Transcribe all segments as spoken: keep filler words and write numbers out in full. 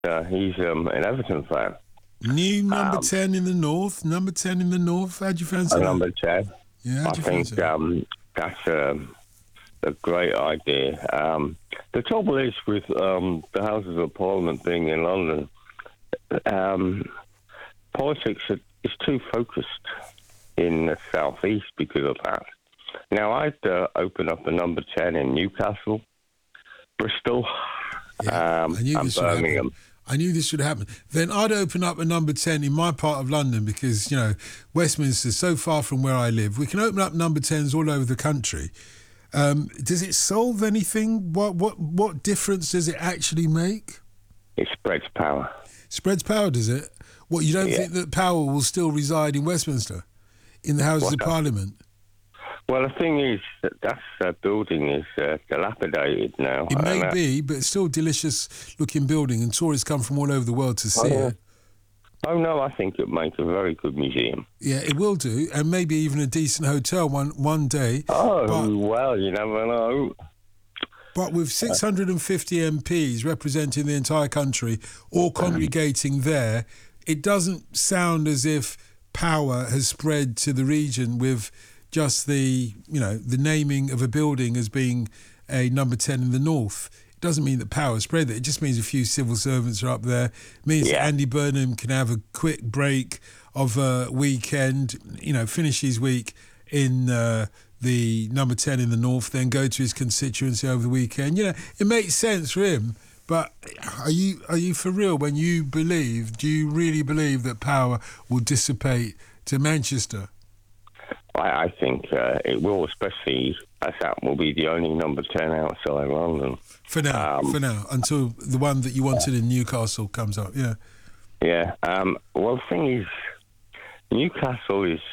uh, he's um, an Everton fan. New number Um, ten in the north. Number ten in the north. How do you fancy a that? number ten. Yeah, how I do you think fancy that? um, that's a, a great idea. Um, the trouble is with um, the Houses of Parliament being in London, um, politics is too focused in the southeast because of that. Now, I'd uh, open up a number ten in Newcastle, Bristol, Yeah, um, I knew and this would happen. Birmingham. I knew this would happen. Then I'd open up a number ten in my part of London because, you know, Westminster's so far from where I live. We can open up number tens all over the country. Um, does it solve anything? What what what difference does it actually make? It spreads power. Spreads power, does it? What, you don't Yeah. think that power will still reside in Westminster, in the Houses What of the- Parliament? Well, the thing is that that uh, building is uh, dilapidated now. It may and, uh, be, but it's still a delicious-looking building, and tourists come from all over the world to see Oh, it. Oh, no, I think it makes a very good museum. Yeah, it will do, and maybe even a decent hotel one one day. Oh, But- well, you never know. But with six hundred fifty M Ps representing the entire country, all congregating there, it doesn't sound as if power has spread to the region with just the, you know, the naming of a building as being a number ten in the north. It doesn't mean that power has spread there. It just means a few civil servants are up there. It means that Yeah. Andy Burnham can have a quick break of a weekend, you know, finish his week in uh, the number ten in the north, then go to his constituency over the weekend. You know, it makes sense for him. But are you are you for real when you believe, do you really believe that power will dissipate to Manchester? I, I think uh, it will, especially as that will be the only number ten outside London. For now, Um, for now, until the one that you wanted in Newcastle comes up, yeah. Yeah. Um, well, the thing is, Newcastle is...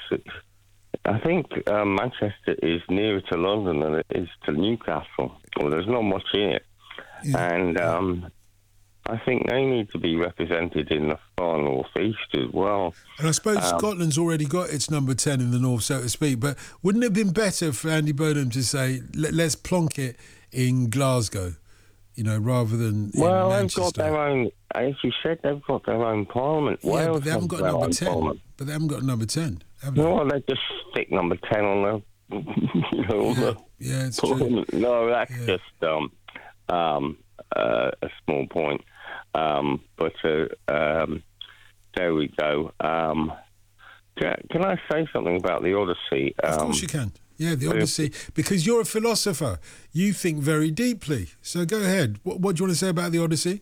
I think um, Manchester is nearer to London than it is to Newcastle. Well, there's not much in it. Yeah. And um, I think they need to be represented in the far northeast as well. And I suppose Um, Scotland's already got its number ten in the north, so to speak. But wouldn't it have been better for Andy Burnham to say, Let, let's plonk it in Glasgow, you know, rather than Well, in they've Manchester? got their own, as you said, they've got their own parliament. Yeah, Wales but they haven't has got their number own ten. parliament. But they haven't got number ten, have they? No, they just stick number ten on the, you know, Yeah, the yeah, it's true. parliament. No, that's Yeah. just um, um, uh, a small point. Um, but uh, um, there we go. Um, can, can I say something about the Odyssey? Of Um, course you can. Yeah, the yeah. Odyssey. Because you're a philosopher. You think very deeply. So go ahead. What, what do you want to say about the Odyssey?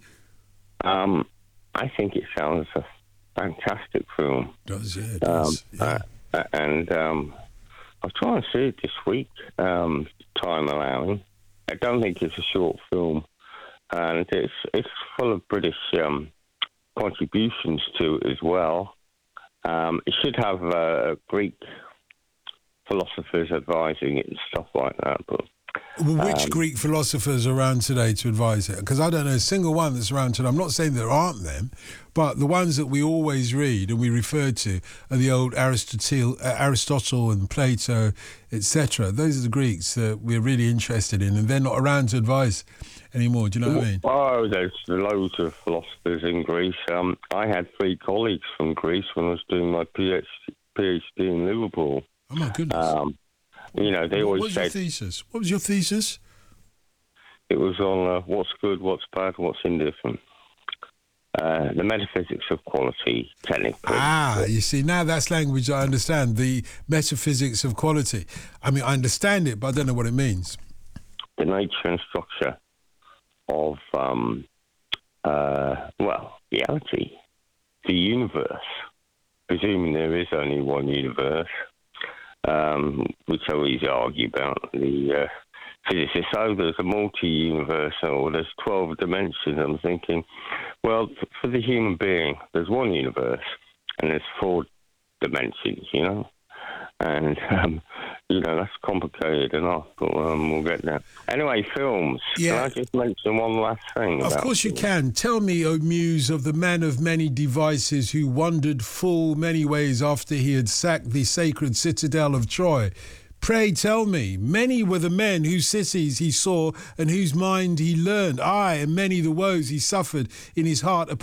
Um, I think it sounds a fantastic film. Does, yeah, it Um, does. Yeah. uh, and um, I'll try and see it this week, um, time allowing. I don't think it's a short film, and it's it's full of British um, contributions to it as well. Um, it should have uh, Greek philosophers advising it and stuff like that. But Well, which um, Greek philosophers are around today to advise it? Because I don't know a single one that's around today. I'm not saying there aren't them, but the ones that we always read and we refer to are the old Aristotle, uh, Aristotle and Plato, et cetera. Those are the Greeks that we're really interested in, and they're not around to advise anymore. Do you know what I mean? Oh, there's loads of philosophers in Greece. Um, I had three colleagues from Greece when I was doing my PhD, PhD in Liverpool. Oh my goodness! Um, you know, they what always was your said thesis? What was your thesis? it was on uh, what's good, what's bad, what's indifferent. Uh, the metaphysics of quality, technically. Ah, you see, now that's language I understand. The metaphysics of quality. I mean, I understand it, but I don't know what it means. The nature and structure of, um, uh, well, reality, the universe, presuming there is only one universe, um, which I always argue about. The uh, physicists, oh, there's a multi-universe, or there's twelve dimensions. I'm thinking, well, f- for the human being, there's one universe, and there's four dimensions, you know? And, um, you know, that's complicated enough, but um, we'll get there. Anyway, films. Yeah. Can I just mention one last thing? Of about course you films? can. Tell me, O muse of the man of many devices who wandered full many ways after he had sacked the sacred citadel of Troy. Pray tell me, many were the men whose cities he saw and whose mind he learned, aye, and many the woes he suffered in his heart upon